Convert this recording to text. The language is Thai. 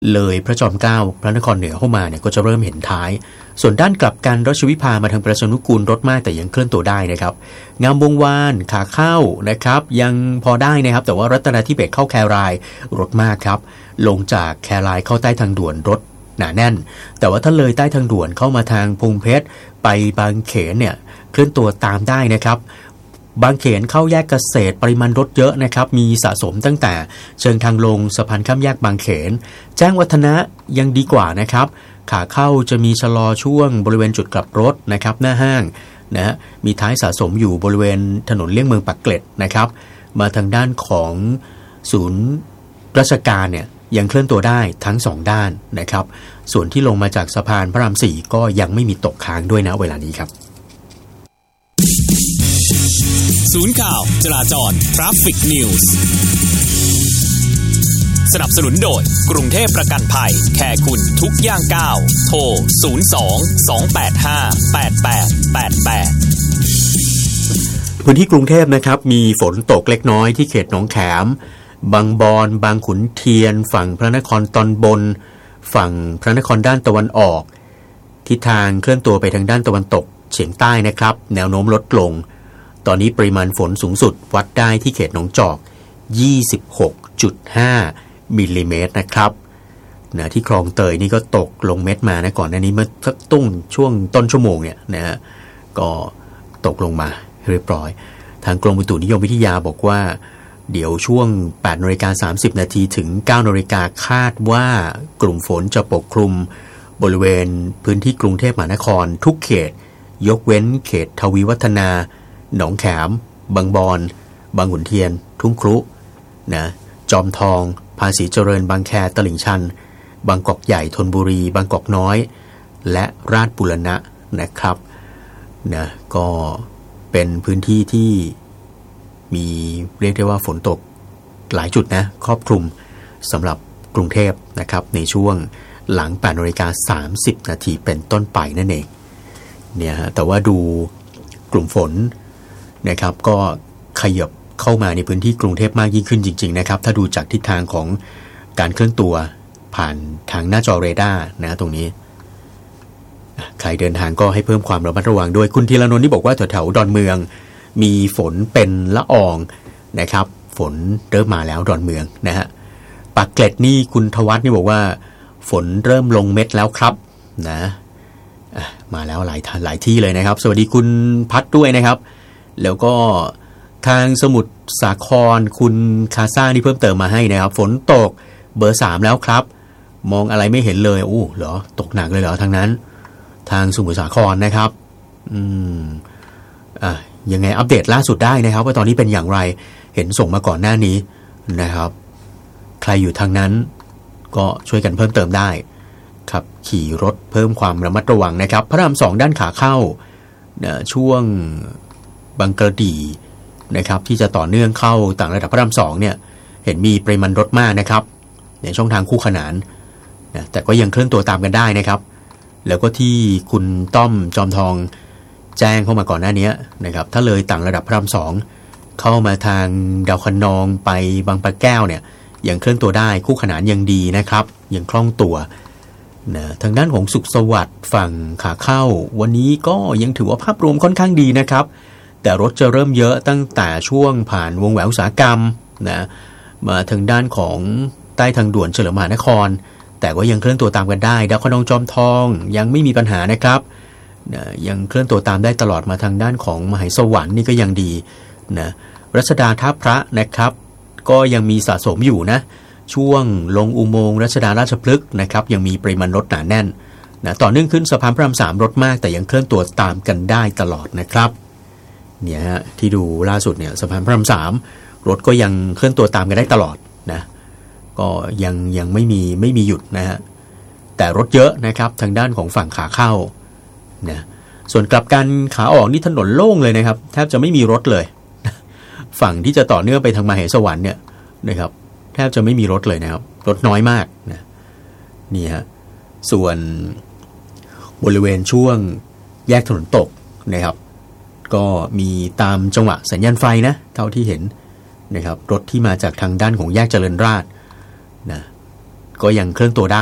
เลยพระจอมเกล้าพระนครเหนือเข้ามาเนี่ยก็จะเริ่มเห็นท้ายส่วนด้านกลับกันรัชวิภามาทางประชานุกูลรถมากแต่ยังเคลื่อนตัวได้นะครับงามวงวานขาเข้านะครับยังพอได้นะครับแต่ว่ารัตนาธิเบศเข้าแครายรถมากครับลงจากแครายเข้าใต้ทางด่วนรถหนาแน่นแต่ว่าถ้าเลยใต้ทางด่วนเข้ามาทางพงเพชรไปบางเขนเนี่ยเคลื่อนตัวตามได้นะครับบางเขนเข้าแยกเกษตรปริมาณรถเยอะนะครับมีสะสมตั้งแต่เชิงทางลงสะพานข้ามแยกบางเขนแจ้งวัฒนะยังดีกว่านะครับขาเข้าจะมีชะลอช่วงบริเวณจุดกลับรถนะครับหน้าห้างนะมีท้ายสะสมอยู่บริเวณถนนเลี่ยงเมืองปากเกร็ดนะครับมาทางด้านของศูนย์ราชการเนี่ยยังเคลื่อนตัวได้ทั้ง2ด้านนะครับส่วนที่ลงมาจากสะพานพระราม4ก็ยังไม่มีตกค้างด้วยนะเวลานี้ครับศูนย์ข่าวจราจร Traffic News สนับสนุนโดยกรุงเทพประกันภัยแค่คุณทุกย่างก้าวโทร02-285-8888 พื้นที่กรุงเทพนะครับมีฝนตกเล็กน้อยที่เขตหนองแขมบางบอนบางขุนเทียนฝั่งพระนครตอนบนฝั่งพระนครด้านตะวันออกทิศทางเคลื่อนตัวไปทางด้านตะวันตกเฉียงใต้นะครับแนวโน้มลดลงตอนนี้ปริมาณฝนสูงสุดวัดได้ที่เขตหนองจอก 26.5 มิลลิเมตรนะครับนะที่คลองเตยนี่ก็ตกลงเม็ดมานะก่อนหน้านี้เมื่อสักช่วงต้นชั่วโมงเนี่ยนะฮะก็ตกลงมาเรียบร้อยทางกรมอุตุนิยมวิทยาบอกว่าเดี๋ยวช่วง 8:30 น.ถึง 9:00 น.คาดว่ากลุ่มฝนจะปกคลุมบริเวณพื้นที่กรุงเทพมหานครทุกเขตยกเว้นเขตทวีวัฒนาหนองแขมบางบอนบางขุนเทียนทุ่งครุนะจอมทองภาษีเจริญบางแคตลิ่งชันบางกอกใหญ่ธนบุรีบางกอกน้อยและราชบุรณะนะครับนะก็เป็นพื้นที่ที่มีเรียกได้ว่าฝนตกหลายจุดนะครอบคลุมสำหรับกรุงเทพนะครับในช่วงหลัง 8:30 น.เป็นต้นไปนั่นเองเนี่ยฮะแต่ว่าดูกลุ่มฝนนะครับก็ขยับเข้ามาในพื้นที่กรุงเทพมากยิ่งขึ้นจริงๆนะครับถ้าดูจากทิศทางของการเคลื่อนตัวผ่านทางหน้าจอเรดาร์นะตรงนี้ใครเดินทางก็ให้เพิ่มความระมัดระวังด้วยคุณธีรนนท์นี่บอกว่าแถวๆดอนเมืองมีฝนเป็นละอองนะครับฝนเริ่มมาแล้วดอนเมืองนะฮะปากเกร็ดนี่คุณทวัฒน์นี่บอกว่าฝนเริ่มลงเม็ดแล้วครับนะมาแล้วหลายที่เลยนะครับสวัสดีคุณพัดด้วยนะครับแล้วก็ทางสมุทรสาครคุณคาซ่านี่เพิ่มเติมมาให้นะครับฝนตกเบอร์3แล้วครับมองอะไรไม่เห็นเลยอู้เหรอตกหนักเลยเหรอทางนั้นทางสมุทรสาครนะครับยังไงอัปเดตล่าสุดได้นะครับว่าตอนนี้เป็นอย่างไรเห็นส่งมาก่อนหน้านี้นะครับใครอยู่ทางนั้นก็ช่วยกันเพิ่มเติมได้ครับขี่รถเพิ่มความระมัดระวังนะครับพระราม2ด้านขาเข้าช่วงบางกระดีนะครับที่จะต่อเนื่องเข้าต่างระดับพระราม2เนี่ยเห็นมีปริมาณรถมากนะครับในช่องทางคู่ขนานนะแต่ก็ยังเคลื่อนตัวตามกันได้นะครับแล้วก็ที่คุณต้อมจอมทองแจ้งเข้ามาก่อนหน้านี้นะครับถ้าเลยต่างระดับพระราม2เข้ามาทางดาวคะนองไปบางปะแก้วเนี่ยยังเคลื่อนตัวได้คู่ขนานยังดีนะครับยังคล่องตัวนะทางด้านของสุขสวัสดิ์ฝั่งขาเข้าวันนี้ก็ยังถือว่าภาพรวมค่อนข้างดีนะครับแต่รถจะเริ่มเยอะตั้งแต่ช่วงผ่านวงแหวนอุตสาหกรรมนะมาทางด้านของใต้ทางด่วนเฉลิมมหานครแต่ก็ยังเคลื่อนตัวตามกันได้ดาวคะนองจอมทองยังไม่มีปัญหานะครับนะยังเคลื่อนตัวตามได้ตลอดมาทางด้านของมหาสวรรค์นี่ก็ยังดีนะรัชดาท่าพระนะครับก็ยังมีสะสมอยู่นะช่วงลงอุโมงค์รัชดาราชพฤกษ์นะครับยังมีปริมาณรถหนาแน่นนะต่อเนื่องขึ้นสะพานพระราม3รถมากแต่ยังเคลื่อนตัวตามกันได้ตลอดนะครับเนี่ยที่ดูล่าสุดเนี่ยสะพานพระราม3รถก็ยังเคลื่อนตัวตามกันได้ตลอดนะก็ยังไม่มีหยุดนะฮะแต่รถเยอะนะครับทางด้านของฝั่งขาเข้านะส่วนกลับกันขาออกนี่ถนนโล่งเลยนะครับแทบจะไม่มีรถเลยฝั่งที่จะต่อเนื่องไปทางมเหสวรรค์เนี่ยนะครับแทบจะไม่มีรถเลยนะครับรถน้อยมากนะนี่ฮะส่วนบริเวณช่วงแยกถนนตกนะครับก็มีตามจังหวะสัญญาณไฟนะเท่าที่เห็นนะครับรถที่มาจากทางด้านของแยกเจริญราษฎร์นะก็ยังเคลื่อนตัวได้